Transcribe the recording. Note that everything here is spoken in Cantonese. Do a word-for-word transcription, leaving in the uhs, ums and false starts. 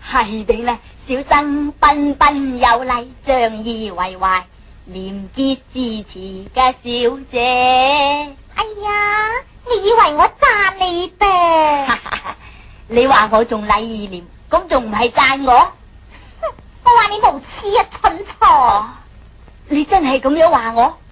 係定啦，小生彬彬有禮，仗義為懷，廉潔支持嘅小姐。 哎呀，你以為我讚你唄？ 你話我仲禮義廉，咁仲唔係讚我？ 我話你無恥啊，蠢材！ 你真係咁樣話我？